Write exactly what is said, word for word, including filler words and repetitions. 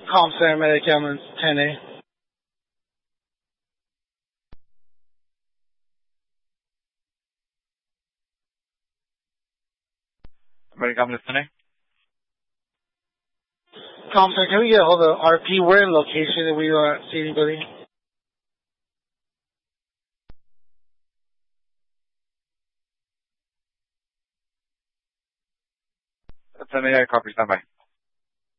Com Center, Medic Ambulance ten A. Medic Ambulance ten A. Com Center, can we get a hold of R P? We're in location and we don't see anybody. ten A, I copy, stand by.